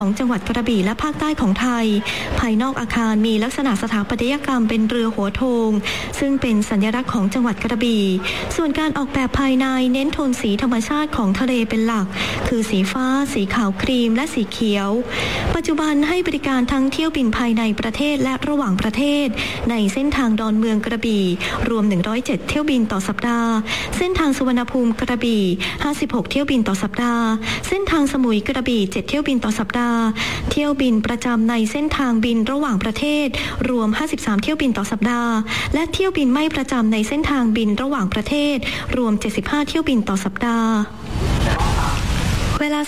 ของจังหวัดกระบี่และภาคใต้ของไทยภายนอกอาคารมีลักษณะสถาปัตยกรรมเป็นเรือหัวโทงซึ่งเป็นสัญลักษณ์ของจังหวัดกระบี่ส่วนการออกแบบภายในเน้นโทนสีธรรมชาติของทะเลเป็นหลักคือสีฟ้าสีขาวครีมและสีเขียวปัจจุบันให้บริการทั้งเที่ยวบินภายในประเทศและระหว่างประเทศในเส้นทางดอนเมืองกระบี่รวม107เที่ยวบินต่อสัปดาห์เส้นทางสุวรรณภูมิกระบี่56เที่ยวบินต่อสัปดาห์เส้นทางสมุยกระบี่7เที่ยวบินต่อสัปดาห์เที่ยวบินประจำในเส้นทางบินระหว่างประเทศรวม53เที่ยวบินต่อสัปดาห์และเที่ยวบินไม่ประจำในเส้นทางบินระหว่างประเทศรวม75เที่ยวบินต่อสัปดาห์เวลา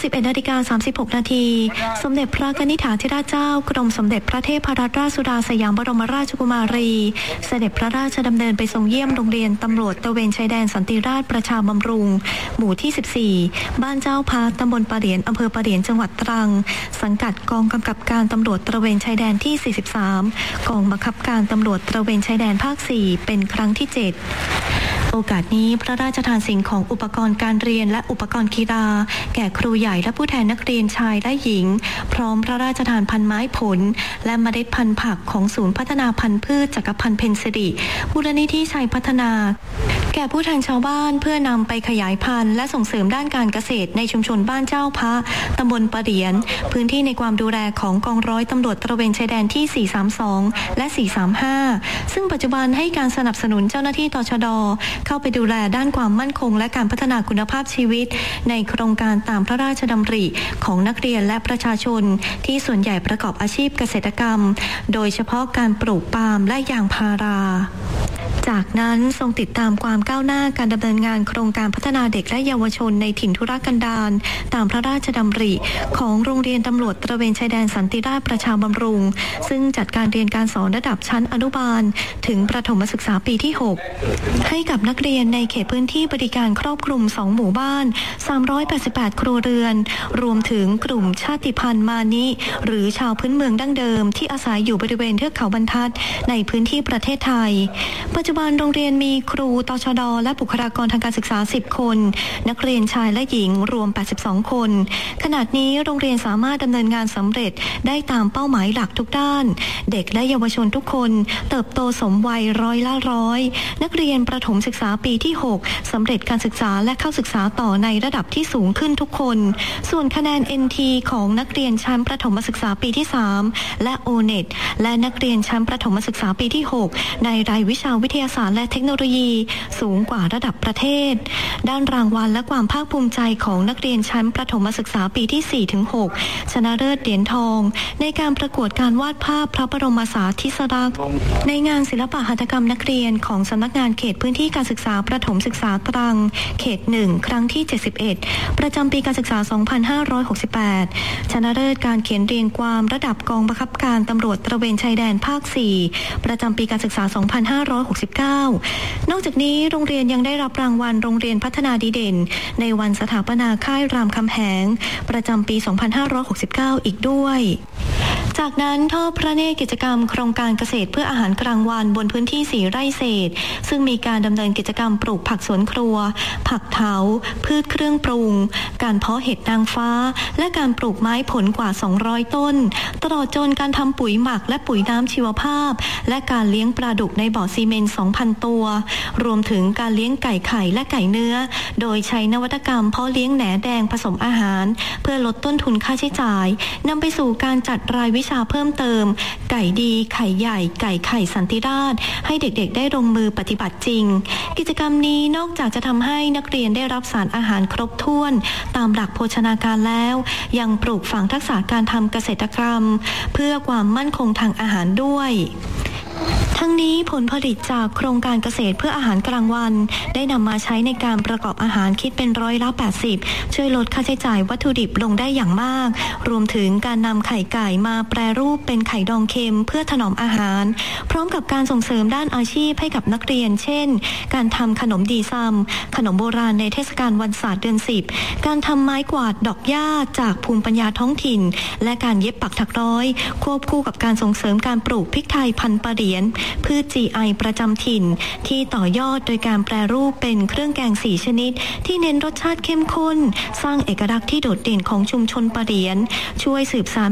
11:36 นาทีสมเด็จพระกนิษฐาธิราชเจ้ากรมสมเด็จพระเทพรัตนราชสุดาสยามบรมราชกุมารีเสด็จพระราชดำเนินไปทรงเยี่ยมโรงเรียนตำรวจตระเวนชายแดนสันติราษฎร์ประชาบำรุงหมู่ที่14บ้านเจ้าพระตำบลปะเหรียญอำเภอปะเหรียญจังหวัดตรังสังกัดกองกำกับการตำรวจตระเวนชายแดนที่43กองบังคับการตำรวจตระเวนชายแดนภาค4เป็นครั้งที่7โอกาสนี้พระราชทานสิ่งของอุปกรณ์การเรียนและอุปกรณ์กีฬาแก่ครูใหญ่และผู้แทนนักเรียนชายและหญิงพร้อมพระราชทานพันธุ์ไม้ผลและเมล็ดพันธุ์ผักของศูนย์พัฒนาพันธุ์พืชจักรพันธ์เพ็ญสิริมูลนิธิชัยพัฒนาแก่ผู้แทนชาวบ้านเพื่อนำไปขยายพันธุ์และส่งเสริมด้านการเกษตรในชุมชนบ้านเจ้าพระตำบลปะเหรียญพื้นที่ในความดูแลของกองร้อยตำรวจตระเวนชายแดนที่432และ435ซึ่งปัจจุบันให้การสนับสนุนเจ้าหน้าที่ตชด.เข้าไปดูแลด้านความมั่นคงและการพัฒนาคุณภาพชีวิตในโครงการตามพระราชดำริของนักเรียนและประชาชนที่ส่วนใหญ่ประกอบอาชีพเกษตรกรรมโดยเฉพาะการปลูกปาล์มและยางพาราจากนั้นทรงติดตามความก้าวหน้าการดำเนินงานโครงการพัฒนาเด็กและเยาวชนในถิ่นทุรกันดารตามพระราชดำริของโรงเรียนตำรวจตระเวนชายแดนสันติราษฎร์ประชาบำรุงซึ่งจัดการเรียนการสอนระดับชั้นอนุบาลถึงประถมศึกษาปีที่6ให้กับนักเรียนในเขตพื้นที่บริการครอบคลุม2หมู่บ้าน388ครัวเรือนรวมถึงกลุ่มชาติพันธุ์มานิหรือชาวพื้นเมืองดั้งเดิมที่อาศัยอยู่บริเวณเทือกเขาบรรทัดในพื้นที่ประเทศไทยปัจจุบันโรงเรียนมีครูตชด.และบุคลากรทางการศึกษา10คนนักเรียนชายและหญิงรวม82คนขณะนี้โรงเรียนสามารถดำเนินงานสำเร็จได้ตามเป้าหมายหลักทุกด้านเด็กและเยาวชนทุกคนเติบโตสมวัย100%นักเรียนประถมศึกษาปีที่6สำเร็จการศึกษาและเข้าศึกษาต่อในระดับที่สูงขึ้นทุกคนส่วนคะแนน NT ของนักเรียนชั้นประถมศึกษาปีที่3และ O-NET และนักเรียนชั้นประถมศึกษาปีที่6ในรายวิชาวิทยาศาสตร์และเทคโนโลยีสูงกว่าระดับประเทศด้านรางวัลและความภาคภูมิใจของนักเรียนชั้นประถมศึกษาปีที่ 4-6 ชนะเลิศเหรียญทองในการประกวดการวาดภาพพระบรมสาธิสลักษณ์ในงานศิลปหัตถกรรมนักเรียนของสำนักงานเขตพื้นที่การศึกษาประถมศึกษาตรังเขต1ครั้งที่71ประจำปีการศึกษา2568ชนะเลิศการเขียนเรียงความระดับกองบังคับการตำรวจตระเวนชายแดนภาค4ประจำปีการศึกษา2569นอกจากนี้โรงเรียนยังได้รับรางวัลโรงเรียนพัฒนาดีเด่นในวันสถาปนาค่ายรามคำแหงประจำปี2569อีกด้วยจากนั้นทอดพระเนตรกิจกรรมโครงการเกษตรเพื่ออาหารกลางวันบนพื้นที่4ไร่เศษซึ่งมีการดำเนินกิจกรรมปลูกผักสวนครัวผักเถาพืชเครื่องปรุงการเพาะเห็ดนางฟ้าและการปลูกไม้ผลกว่า200ต้นตลอดจนการทำปุ๋ยหมักและปุ๋ยน้ำชีวภาพและการเลี้ยงปลาดุกในบ่อซีเมนต์ 2,000 ตัวรวมถึงการเลี้ยงไก่ไข่และไก่เนื้อโดยใช้นวัตกรรมเพาะเลี้ยงแหนแดงผสมอาหารเพื่อลดต้นทุนค่าใช้จ่ายนำไปสู่การจัดรายวิชาเพิ่มเติมไก่ดีไข่ใหญ่ไก่ไข่สันติราษฎร์ให้เด็กๆได้ลงมือปฏิบัติจริงกิจกรรมนี้นอกจากจะทำให้นักเรียนได้รับสารอาหารครบถ้วนตามหลักโภชนาการแล้วยังปลูกฝังทักษะการทำเกษตรกรรมเพื่อความมั่นคงทางอาหารด้วยทั้งนี้ผลผลิตจากโครงการเกษตรเพื่ออาหารกลางวันได้นำมาใช้ในการประกอบอาหารคิดเป็น80%ช่วยลดค่าใช้จ่ายวัตถุดิบลงได้อย่างมากรวมถึงการนำไข่ไก่มาแปรรูปเป็นไข่ดองเค็มเพื่อถนอมอาหารพร้อมกับการส่งเสริมด้านอาชีพให้กับนักเรียนเช่นการทำขนมดีซัมขนมโบราณในเทศกาลวันศาสตร์เดือน10การทำไม้กวาดดอกหญ้าจากภูมิปัญญาท้องถิ่นและการเย็บปักถักร้อยควบคู่กับการส่งเสริมการปลูกพริกไทยพันธุ์ปะเหรียญพืช GI ประจำถิ่นที่ต่อยอดโดยการแปรรูปเป็นเครื่องแกง4ชนิดที่เน้นรสชาติเข้มข้นสร้างเอกลักษณ์ที่โดดเด่นของชุมชนปะเหรียญช่วยสืบสาน